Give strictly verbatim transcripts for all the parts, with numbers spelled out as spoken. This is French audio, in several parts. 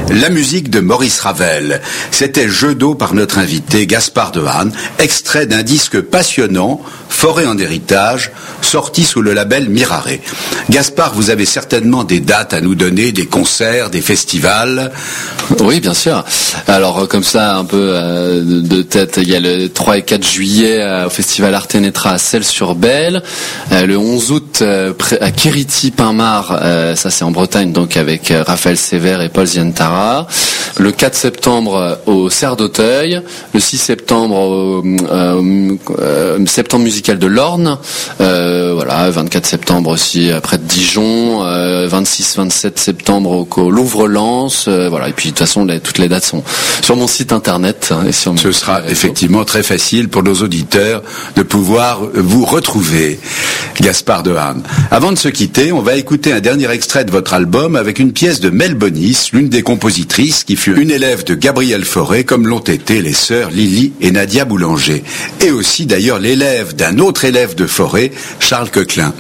La musique de Maurice Ravel. C'était Jeu d'eau par notre invité Gaspard Dehaene, extrait d'un disque passionnant, Forêt en héritage, sorti sous le label Mirare. Gaspard, vous avez certainement des dates à nous donner, des concerts, des festivals. Oui, bien sûr. Alors comme ça, un peu euh, de tête, il y a le trois et quatre juillet euh, au festival Arte Netra à Celles-sur-Belle, euh, le onze août euh, à Kériti-Pinmar, euh, ça c'est en Bretagne, donc avec euh, Raphaël Sévère et Paul Zientara. Le quatre septembre au Cerf d'Auteuil, le six septembre au euh, euh, septembre musical de l'Orne, euh, voilà, vingt-quatre septembre aussi près de Dijon, euh, vingt-six vingt-sept septembre au, au Louvre-Lens, euh, voilà, et puis de toute façon les, toutes les dates sont sur mon site internet hein, et sur Ce sera effectivement très facile pour nos auditeurs de pouvoir vous retrouver. Gaspard Dehaene. Avant de se quitter, on va écouter un dernier extrait de votre album avec une pièce de Mel Bonis, l'une des compositrices qui fut une élève de Gabriel Fauré, comme l'ont été les sœurs Lily et Nadia Boulanger, et aussi d'ailleurs l'élève d'un autre élève de Fauré, Charles Coquelin.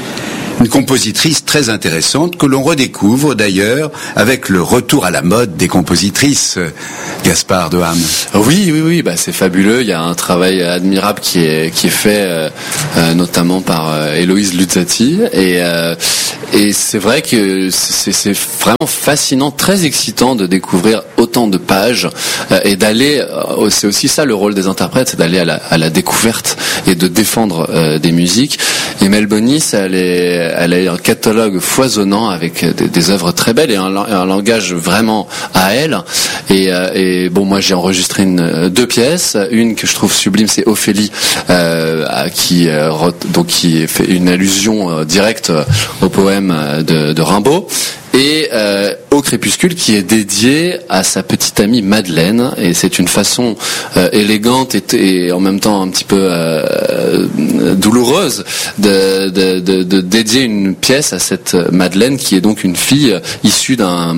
Une compositrice très intéressante que l'on redécouvre d'ailleurs avec le retour à la mode des compositrices, Gaspard Dehaene. Oui, oui, oui, bah c'est fabuleux. Il y a un travail admirable qui est qui est fait euh, euh, notamment par euh, Héloïse Luzzati et euh, et c'est vrai que c'est, c'est vraiment fascinant, très excitant de découvrir autant de pages euh, et d'aller. Euh, c'est aussi ça le rôle des interprètes, c'est d'aller à la, à la découverte et de défendre euh, des musiques. Et Mel Bonis, elle est elle a un catalogue foisonnant avec des, des œuvres très belles et un, un langage vraiment à elle. Et, euh, et bon, moi j'ai enregistré une, deux pièces. Une que je trouve sublime, c'est Ophélie, euh, qui euh, donc qui fait une allusion euh, directe au poème de, de Rimbaud. Et euh, Au crépuscule, qui est dédié à sa petite amie Madeleine, et c'est une façon euh, élégante et, et en même temps un petit peu euh, douloureuse de, de, de, de dédier une pièce à cette Madeleine, qui est donc une fille issue d'un,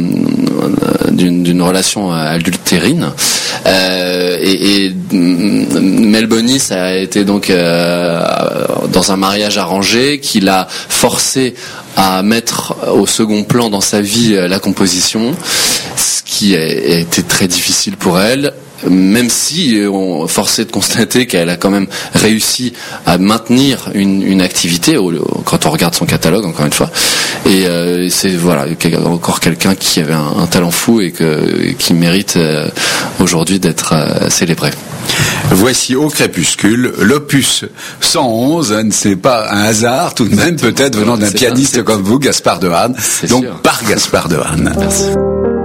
d'une, d'une relation adultérine. Euh, et, et Mel Bonis a été donc euh, dans un mariage arrangé qui l'a forcé à mettre au second plan dans sa vie la composition, ce qui a été très difficile pour elle, même si on forçait de constater qu'elle a quand même réussi à maintenir une, une activité quand on regarde son catalogue, encore une fois. Et euh, c'est voilà encore quelqu'un qui avait un, un talent fou et, que, et qui mérite euh, aujourd'hui d'être euh, célébré. Voici Au crépuscule, l'opus cent onze, hein, c'est pas un hasard tout de même, peut-être venant d'un pianiste c'est comme vous, Gaspard Dehaene, donc sûr. par Gaspard Dehaene. Merci.